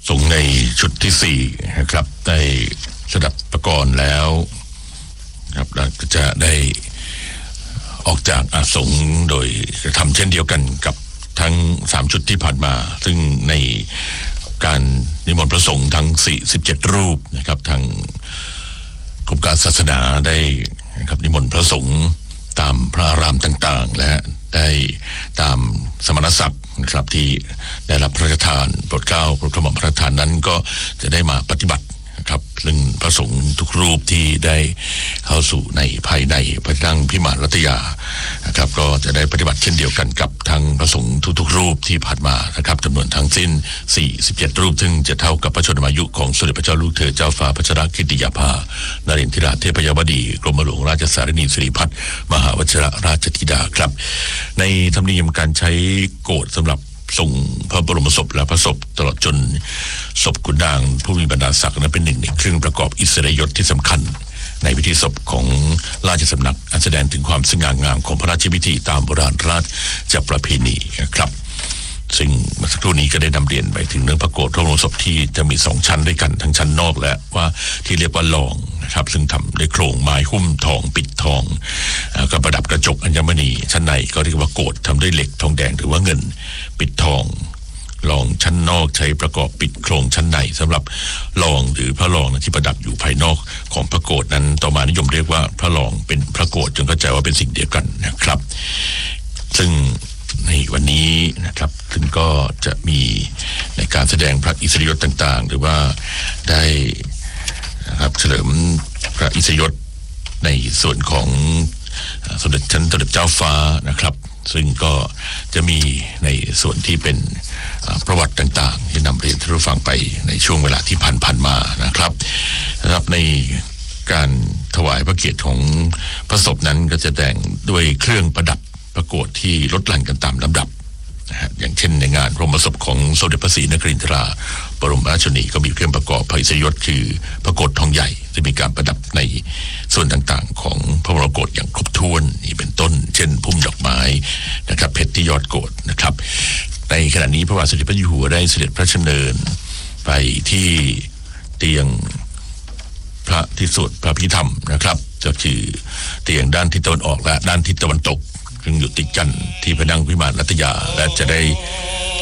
ส่งในชุดที่4นะครับได้สดับประกรณ์แล้วครับเราก็จะได้ออกจากอาสงฆ์โดยทำเช่นเดียวกันกับทั้ง3ชุดที่ผ่านมาซึ่งในการนิมนต์พระสงฆ์ทั้ง47รูปนะครับทางกรมการศาสนาได้นะครับนิมนต์พระสงฆ์ตามพระอารามต่างๆและได้ตามสมณศักดิ์นะครับที่ได้รับพระราชทานโปรดเกล้าโปรดกระหม่อมพระราชทานนั้นก็จะได้มาปฏิบัติครับซึ่งพระสงฆ์ทุกรูปที่ได้เข้าสู่ในภายในพระที่นั่งพิมานรัตยานะครับก็จะได้ปฏิบัติเช่นเดียวกันกับทั้งพระสงฆ์ทุกๆรูปที่ผ่านมานะครับจำนวนทั้งสิ้น47รูปซึ่งจะเท่ากับพระชนมายุของสมเด็จพระเจ้าลูกเธอเจ้าฟ้าพัชรกิติยาภานเรนทิราเทพยวดีกรมหลวงราชสารินีสิริพัฒน์มหาวชิรราชธิดาครับในธรรมเนียมการใช้โกฐสำหรับส่งพระบรมศพและพระศพตลอดจนศพขุนนางผู้มีบรรดาศักดิ์นั้นเป็นหนึ่งในเครื่องประกอบอิสริยยศที่สำคัญในพิธีศพของราชสำนักอันแสดงถึงความสง่างามของพระราชพิธีตามโบราณราชประเพณีครับซึ่งเมื่อสักครู่นี้ก็ได้นำเรียนไปถึงเรื่องพระโกฐพระบรมศพที่จะมี2ชั้นด้วยกันทั้งชั้นนอกและว่าที่เรียกว่าลองนะครับซึ่งทำด้วยโครงไม้หุ้มทองปิดทองก็ประดับกระจกอัญมณีชั้นในก็เรียกว่าโกฐทำด้วยเหล็กทองแดงหรือว่าเงินปิดทองรองชั้นนอกใช้ประกอบปิดโครงชั้นในสำหรับรองหรือพระรองที่ประดับอยู่ภายนอกของพระโกฐนั้นต่อมานิยมเรียกว่าพระรองเป็นพระโกฐจนเข้าใจว่าเป็นสิ่งเดียวกันนะครับซึ่งในวันนี้นะครับซึ่งก็จะมีในการแสดงพระอิสริยยศต่างๆหรือว่าได้นะครับเฉลิมพระอิสริยยศในส่วนของสมเด็จเจ้าฟ้านะครับซึ่งก็จะมีในส่วนที่เป็นประวัติต่างๆที่นำเรียนท่านผู้ฟังไปในช่วงเวลาที่ผ่านมานะครับในการถวายพระเกียรติของพระศพนั้นก็จะแต่งด้วยเครื่องประดับประโกฐที่ลดหลั่นกันตามลำดับอย่างเช่นในงานพระบรมศพของสมเด็จพระศรีนครินทราบรมราชชนนีก็มีเครื่องประกอบพระอิสริยยศคือพระโกฐทองใหญ่จะมีการประดับในส่วนต่างๆของพระบรมโกฐอย่างครบถ้วนนี่เป็นต้นเช่นพุ่มดอกไม้นะครับเพชรที่ยอดโกฐนะครับในขณะนี้พระบาทสมเด็จพระเจ้าอยู่หัวได้เสด็จพระราชดำเนินไปที่เตียงพระที่สวดพระพิธรรมนะครับก็คือเตียงด้านทิศตะวันออกและด้านทิศตะวันตกซึ่งอยู่ติดกันที่พระนั่งพิมานรัตยาและจะได้